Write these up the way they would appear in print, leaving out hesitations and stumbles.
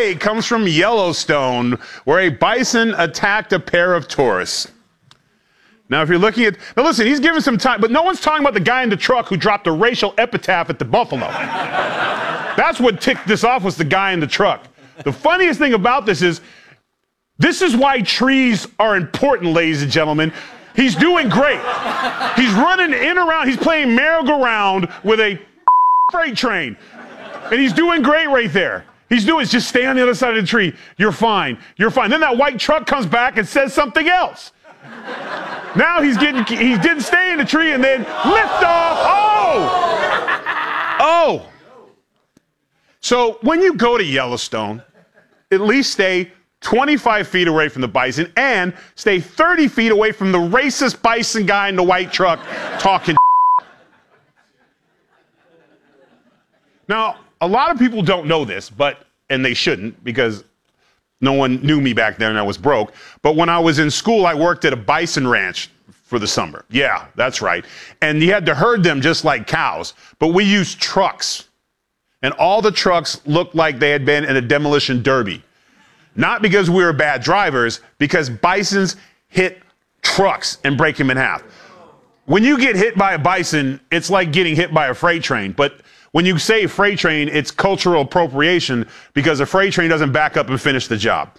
today comes from Yellowstone, where a bison attacked a pair of tourists. Now, if you're looking at... Now, listen, he's giving some time, but no one's talking about the guy in the truck who dropped a racial epitaph at the buffalo. That's what ticked this off, was the guy in the truck. The funniest thing about this is why trees are important, ladies and gentlemen. He's doing great. He's running in around. He's playing merry-go-round with a freight train. And he's doing great right there. Just stay on the other side of the tree. You're fine. You're fine. Then that white truck comes back and says something else. Now he didn't stay in the tree and then lift off. Oh! So when you go to Yellowstone, at least stay 25 feet away from the bison and stay 30 feet away from the racist bison guy in the white truck talking. Now, a lot of people don't know this, and they shouldn't, because no one knew me back then and I was broke. But when I was in school, I worked at a bison ranch for the summer. Yeah, that's right. And you had to herd them just like cows. But we used trucks. And all the trucks looked like they had been in a demolition derby. Not because we were bad drivers, because bisons hit trucks and break them in half. When you get hit by a bison, it's like getting hit by a freight train. But when you say freight train, it's cultural appropriation, because a freight train doesn't back up and finish the job.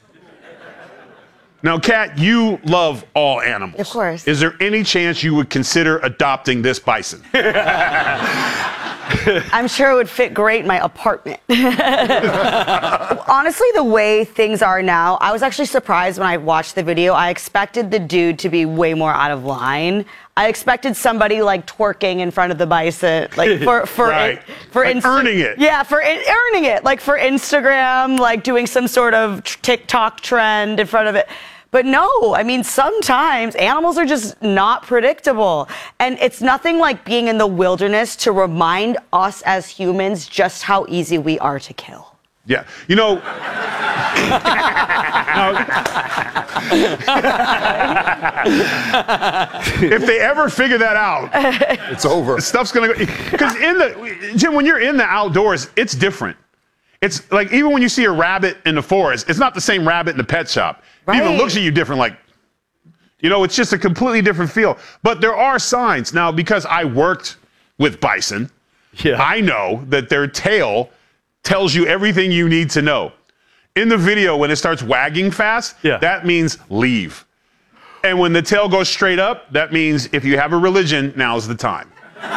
Now, Kat, you love all animals. Of course. Is there any chance you would consider adopting this bison? I'm sure it would fit great in my apartment. Honestly, the way things are now, I was actually surprised when I watched the video. I expected the dude to be way more out of line. I expected somebody like twerking in front of the bison, like for right. Like earning it. Yeah, earning it, like for Instagram, like doing some sort of TikTok trend in front of it. But no, I mean, sometimes animals are just not predictable. And it's nothing like being in the wilderness to remind us as humans just how easy we are to kill. Yeah, you know... if they ever figure that out... It's over. Stuff's gonna go... Because Jim, when you're in the outdoors, it's different. It's like, even when you see a rabbit in the forest, it's not the same rabbit in the pet shop. Right. It even looks at you different, like, it's just a completely different feel. But there are signs. Now, because I worked with bison, I know that their tail tells you everything you need to know. In the video, when it starts wagging fast, that means leave. And when the tail goes straight up, that means if you have a religion, now's the time.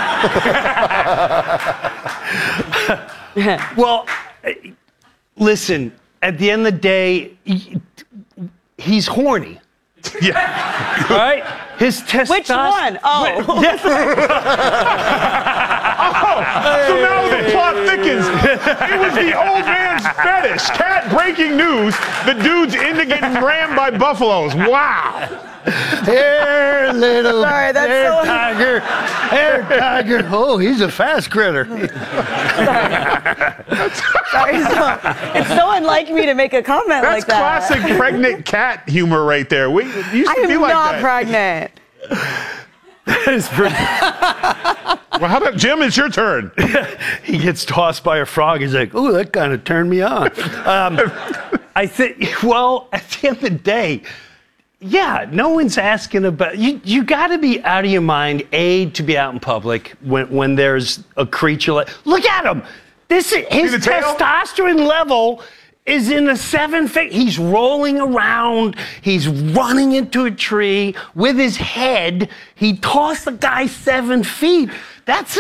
Well, listen, at the end of the day, he's horny. Yeah. Right? His testosterone. Which one? Oh. So now the plot thickens. It was the old man's fetish. Cat, breaking news. The dude's into getting rammed by buffaloes. Wow. Here, little Tiger. Here, Tiger. Oh, he's a fast critter. Sorry, it's so unlike me to make a comment like that. That's classic pregnant cat humor right there. We used to I be am like not that. pregnant. That is pretty. Well, how about Jim? It's your turn. He gets tossed by a frog. He's like, "Ooh, that kind of turned me on." I think. Well, at the end of the day, yeah, no one's asking about. You got to be out of your mind, to be out in public when there's a creature like. Look at him. His testosterone level is in the 7 feet. He's rolling around. He's running into a tree with his head. He tossed the guy 7 feet. That's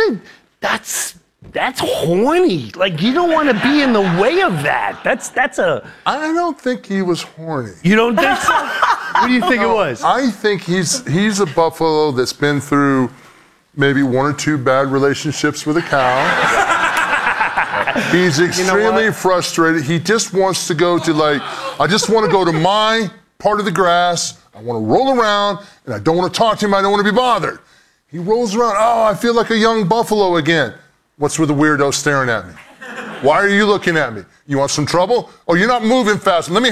horny. Like, you don't want to be in the way of that. That's a. I don't think he was horny. You don't think so? What do you think it was? I think he's a buffalo that's been through maybe 1 or 2 bad relationships with a cow. He's extremely frustrated. He just wants to go to, I just want to go to my part of the grass. I want to roll around, and I don't want to talk to him. I don't want to be bothered. He rolls around. Oh, I feel like a young buffalo again. What's with the weirdo staring at me? Why are you looking at me? You want some trouble? Oh, you're not moving fast. Let me